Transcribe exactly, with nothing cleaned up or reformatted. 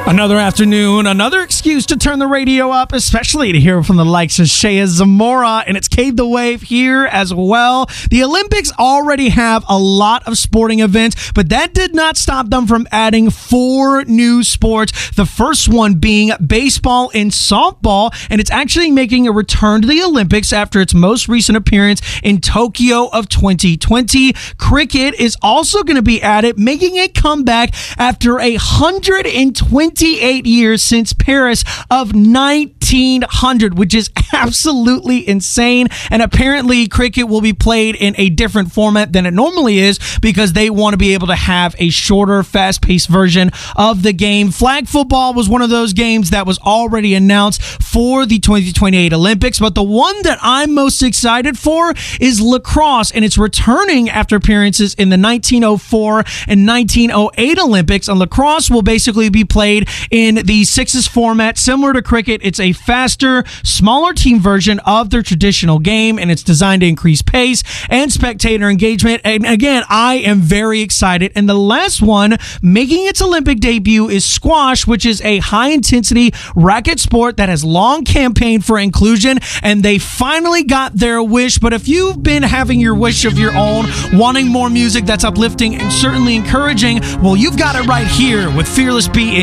Another afternoon, another excuse to turn the radio up, especially to hear from the likes of Shea Zamora, and it's Cave the Wave here as well. The Olympics already have a lot of sporting events, but that did not stop them from adding four new sports. The first one being baseball and softball, and it's actually making a return to the Olympics after its most recent appearance in Tokyo of twenty twenty. Cricket is also going to be added, making a comeback after a one hundred twenty-eight years since Paris of nineteen hundred, which is absolutely insane. And apparently cricket will be played in a different format than it normally is because they want to be able to have a shorter, fast-paced version of the game. Flag football was one of those games that was already announced for the twenty twenty-eight Olympics, but the one that I'm most excited for is lacrosse, and it's returning after appearances in the nineteen oh four and nineteen oh eight Olympics. And lacrosse will basically be played in the sixes format, similar to cricket. It's a faster, smaller team version of their traditional game, and it's designed to increase pace and spectator engagement. And again, I am very excited. And the last one making its Olympic debut is squash, which is a high-intensity racket sport that has long campaigned for inclusion, and they finally got their wish. But if you've been having your wish of your own, wanting more music that's uplifting and certainly encouraging, well, you've got it right here with Fearless Beat.